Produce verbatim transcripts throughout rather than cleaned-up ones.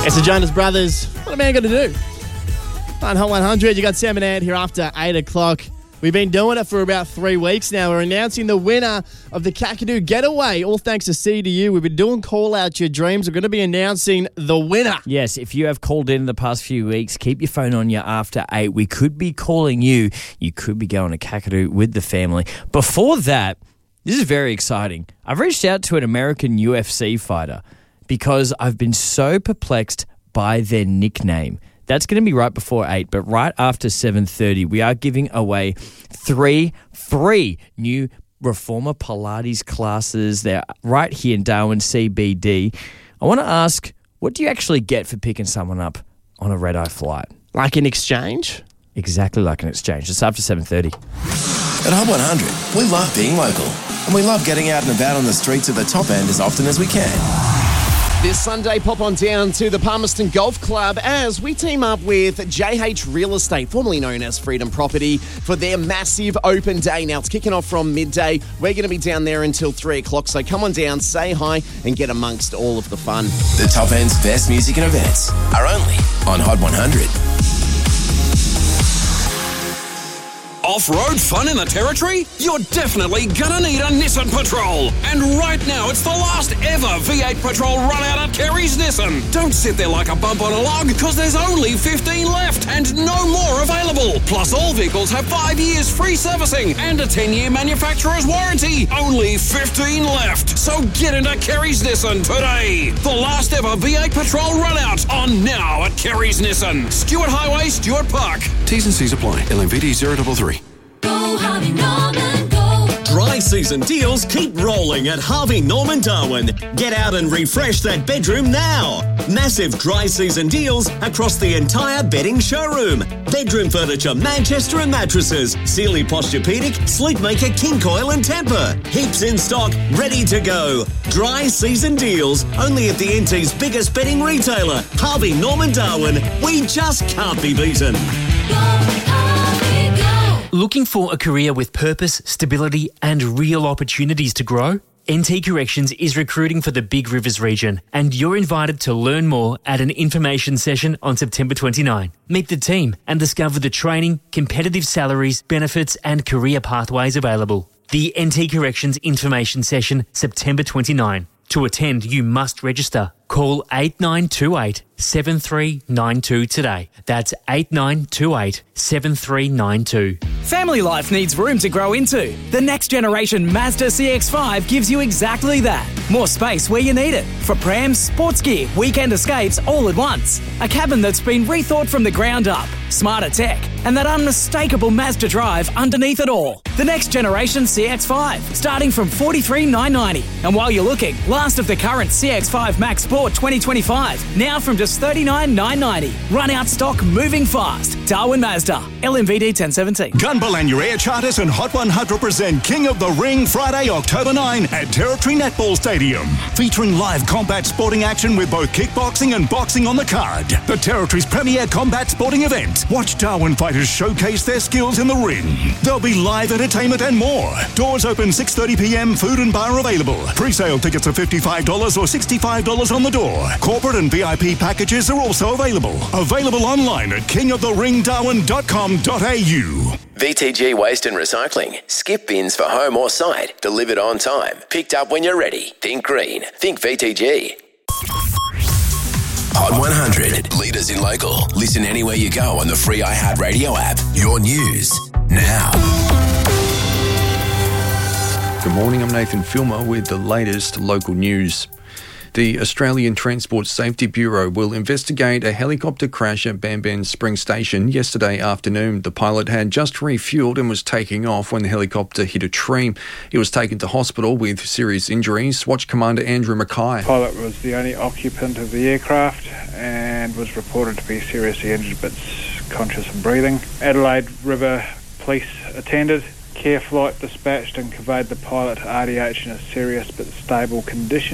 It's the Jonas Brothers. What a man going to do? On Hot one hundred, you got Sam and Ant here after eight o'clock. We've been doing it for about three weeks now. We're announcing the winner of the Kakadu Getaway, all thanks to C D U. We've been doing Call Out Your Dreams. We're going to be announcing the winner. Yes, if you have called in the past few weeks, keep your phone on you after eight. We could be calling you. You could be going to Kakadu with the family. Before that, this is very exciting. I've reached out to an American U F C fighter because I've been so perplexed by their nickname. That's going to be right before eight, but right after seven thirty, we are giving away three free new Reformer Pilates classes. They're right here in Darwin C B D. I want to ask, what do you actually get for picking someone up on a red-eye flight? Like an exchange? Exactly like an exchange. It's after seven thirty. At Hot one hundred, we love being local, and we love getting out and about on the streets of the top end as often as we can. This Sunday, pop on down to the Palmerston Golf Club as we team up with J H Real Estate, formerly known as Freedom Property, for their massive open day. Now, it's kicking off from midday. We're going to be down there until three o'clock, so come on down, say hi, and get amongst all of the fun. The top end's best music and events are only on Hot one hundred. Off-road fun in the Territory? You're definitely gonna need a Nissan Patrol. And right now, it's the last ever V eight Patrol run out at Kerry's Nissan. Don't sit there like a bump on a log, because there's only fifteen left and no more available. Plus, all vehicles have five years free servicing and a ten-year manufacturer's warranty. Only fifteen left. So get into Kerry's Nissan today. The last ever V eight Patrol run out on now at Kerry's Nissan. Stewart Highway, Stewart Park. T's and C's apply. L M V D zero three three. Go Harvey Norman, go. Dry season deals keep rolling at Harvey Norman Darwin. Get out and refresh that bedroom now. Massive dry season deals across the entire bedding showroom. Bedroom furniture, Manchester and mattresses, Sealy Posturepedic, Sleepmaker, King Coil and Tempur. Heaps in stock, ready to go. Dry season deals only at the N T's biggest bedding retailer, Harvey Norman Darwin. We just can't be beaten. Looking for a career with purpose, stability and real opportunities to grow? N T Corrections is recruiting for the Big Rivers region, and you're invited to learn more at an information session on September twenty-ninth. Meet the team and discover the training, competitive salaries, benefits and career pathways available. The N T Corrections information session, September twenty-ninth. To attend, you must register. Call eight nine two eight, seven three nine two today. That's eight nine two eight, seven three nine two. Family life needs room to grow into. The next generation Mazda C X five gives you exactly that. More space where you need it. For prams, sports gear, weekend escapes all at once. A cabin that's been rethought from the ground up. Smarter tech. And that unmistakable Mazda drive underneath it all. The next generation C X five. Starting from forty-three thousand nine hundred ninety dollars. And while you're looking, last of the current C X five Max Sport twenty twenty-five. Now from just thirty-nine thousand nine hundred ninety dollars. Run out stock, moving fast. Darwin Mazda. L M V D ten seventeen. Gunball and your Air Charters and Hot one hundred present King of the Ring Friday, October ninth at Territory Netball Stadium. Featuring live combat sporting action with both kickboxing and boxing on the card. The Territory's premier combat sporting event. Watch Darwin fighters showcase their skills in the ring. There'll be live entertainment and more. Doors open six thirty p.m. Food and bar available. Pre-sale tickets are fifty-five dollars or sixty-five dollars on the door. Corporate and V I P packages are also available. Available online at king of the ring darwin dot com dot a u. V T G Waste and Recycling. Skip bins for home or site. Delivered on time. Picked up when you're ready. Think green. Think V T G. Hot one hundred. Leaders in local. Listen anywhere you go on the free iHeartRadio app. Your news now. Good morning, I'm Nathan Filmer with the latest local news. The Australian Transport Safety Bureau will investigate a helicopter crash at Banban Spring Station yesterday afternoon. The pilot had just refueled and was taking off when the helicopter hit a tree. He was taken to hospital with serious injuries. Watch Commander Andrew Mackay. The pilot was the only occupant of the aircraft and was reported to be seriously injured but conscious and breathing. Adelaide River Police attended. Care Flight dispatched and conveyed the pilot to R D H in a serious but stable condition.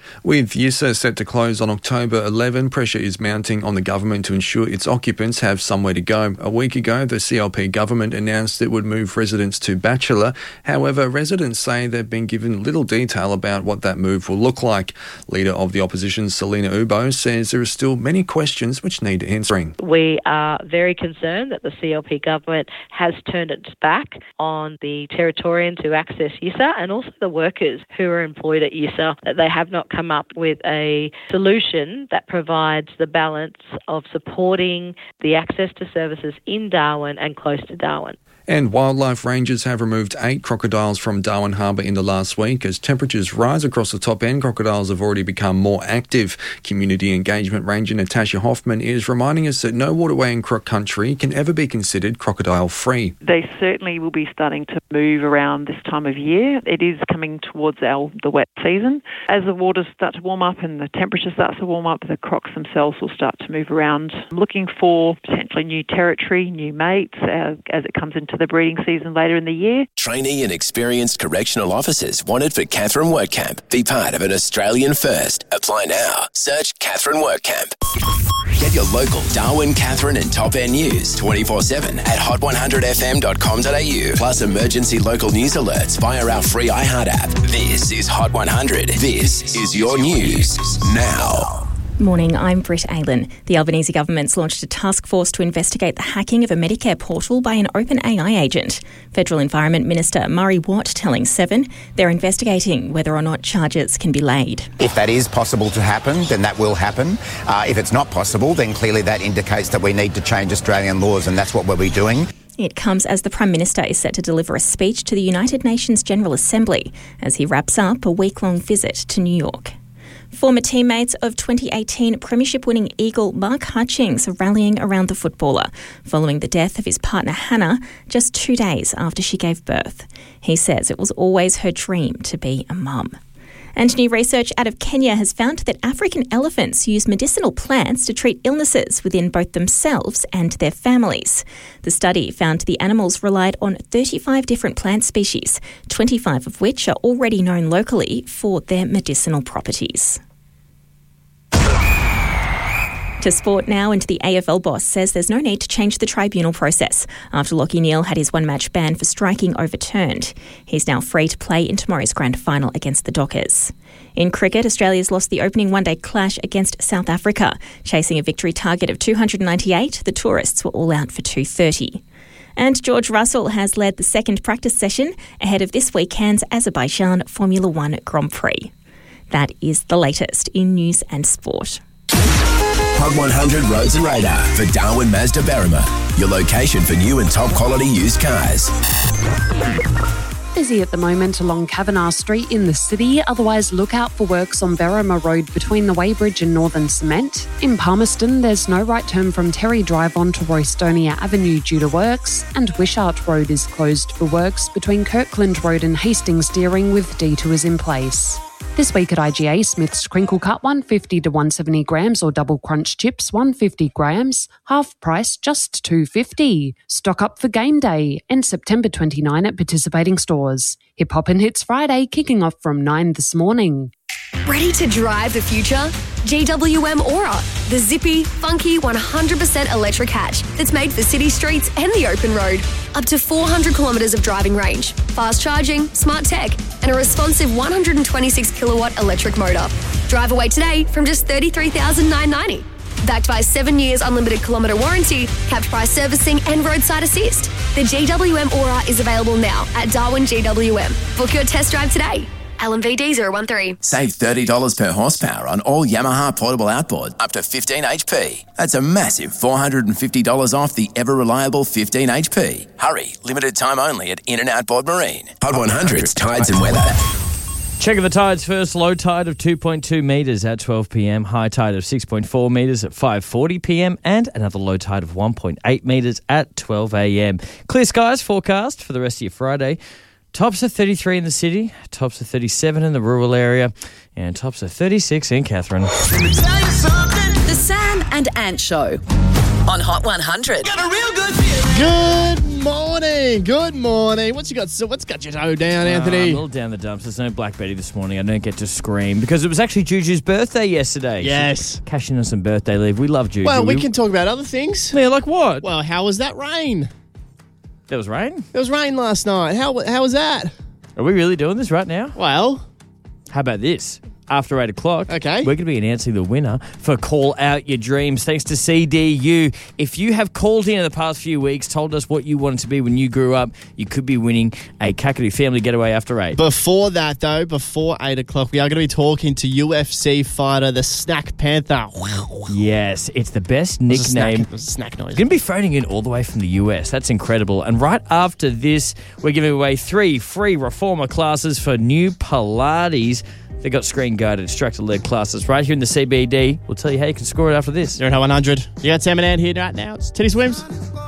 With Yissa set to close on October eleventh, pressure is mounting on the government to ensure its occupants have somewhere to go. A week ago, the C L P government announced it would move residents to Bachelor. However, residents say they've been given little detail about what that move will look like. Leader of the opposition, Selina Ubo, says there are still many questions which need answering. We are very concerned that the C L P government has turned its back on the Territorians who access Yissa and also the workers who are employed at Yissa, that they have not come up with a solution that provides the balance of supporting the access to services in Darwin and close to Darwin. And wildlife rangers have removed eight crocodiles from Darwin Harbour in the last week. As temperatures rise across the top end, crocodiles have already become more active. Community Engagement Ranger Natasha Hoffman is reminding us that no waterway in Croc Country can ever be considered crocodile-free. They certainly will be starting to move around this time of year. It is coming towards our the wet season. As the waters start to warm up and the temperature starts to warm up, the crocs themselves will start to move around, looking for potentially new territory, new mates, uh, as it comes into the breeding season later in the year. Trainee and experienced correctional officers wanted for Catherine Workcamp. Be part of an Australian first. Apply now. Search Catherine Workcamp. Get your local Darwin, Catherine and Top End news twenty-four seven at hot one hundred f m dot com dot a u. Plus emergency local news alerts via our free iHeart app. This is Hot one hundred. This is your news now. Morning, I'm Britt Aylan. The Albanese government's launched a task force to investigate the hacking of a Medicare portal by an OpenAI agent. Federal Environment Minister Murray Watt telling Seven they're investigating whether or not charges can be laid. If that is possible to happen, then that will happen. Uh, if it's not possible, then clearly that indicates that we need to change Australian laws, and that's what we'll be doing. It comes as the Prime Minister is set to deliver a speech to the United Nations General Assembly as he wraps up a week-long visit to New York. Former teammates of twenty eighteen Premiership-winning Eagle Mark Hutchings are rallying around the footballer following the death of his partner Hannah just two days after she gave birth. He says it was always her dream to be a mum. And new research out of Kenya has found that African elephants use medicinal plants to treat illnesses within both themselves and their families. The study found the animals relied on thirty-five different plant species, twenty-five of which are already known locally for their medicinal properties. To sport now, and the A F L boss says there's no need to change the tribunal process after Lachie Neale had his one-match ban for striking overturned. He's now free to play in tomorrow's grand final against the Dockers. In cricket, Australia's lost the opening one-day clash against South Africa. Chasing a victory target of two hundred ninety-eight, the tourists were all out for two thirty. And George Russell has led the second practice session ahead of this weekend's Azerbaijan Formula One Grand Prix. That is the latest in news and sport. Hot one hundred Roads and Radar for Darwin Mazda Berrima, your location for new and top quality used cars. Busy at the moment along Kavanagh Street in the city, otherwise look out for works on Berrima Road between the Weybridge and Northern Cement. In Palmerston, there's no right turn from Terry Drive onto Roystonia Avenue due to works, and Wishart Road is closed for works between Kirkland Road and Hastings Deering with detours in place. This week at I G A, Smith's Crinkle Cut one fifty to one seventy grams or double crunch chips one fifty grams, half price just two fifty. Stock up for game day and September twenty-ninth at participating stores. Hip Hop and Hits Friday kicking off from nine this morning. Ready to drive the future? G W M Aura, the zippy, funky one hundred percent electric hatch that's made for city streets and the open road. Up to four hundred kilometres of driving range, fast charging, smart tech, and a responsive one hundred twenty-six kilowatt electric motor. Drive away today from just thirty-three thousand nine hundred ninety dollars. Backed by seven years unlimited kilometre warranty, capped price servicing and roadside assist. The G W M Aura is available now at Darwin G W M. Book your test drive today. L M V D zero one three. Save thirty dollars per horsepower on all Yamaha portable outboard up to fifteen H P. That's a massive four hundred fifty dollars off the ever-reliable fifteen H P. Hurry, limited time only at In and Outboard Marine. Hot one hundred's Tides and Weather. Checking the tides first. Low tide of two point two metres at twelve p.m. High tide of six point four metres at five forty p.m. And another low tide of one point eight metres at twelve a.m. Clear skies forecast for the rest of your Friday. Tops are thirty-three in the city, tops are thirty-seven in the rural area, and tops are thirty-six in Catherine. The Sam and Ant Show on Hot one hundred. Good morning. Good morning. What's you got? So what's got your toe down, Anthony? Uh, I'm a little down the dumps. There's no Black Betty this morning. I don't get to scream because it was actually Juju's birthday yesterday. Yes. She cashing in some birthday leave. We love Juju. Well, we can talk about other things. Yeah, like what? Well, how was that rain? There was rain? There was rain last night. How how was that? Are we really doing this right now? Well, how about this? After eight o'clock, okay, we're going to be announcing the winner for Call Out Your Dreams. Thanks to C D U. If you have called in in the past few weeks, told us what you wanted to be when you grew up, you could be winning a Kakadu family getaway after eight. Before that, though, before eight o'clock, we are going to be talking to U F C fighter, the Snack Panther. Yes, it's the best nickname. Snack, snack noise. Going to be phoning in all the way from the U S. That's incredible. And right after this, we're giving away three free reformer classes for new Pilates. They got screen guided instructor-led classes right here in the C B D. We'll tell you how you can score it after this. You're at one hundred. You got Sam and Ann here right now. It's Titty Swims.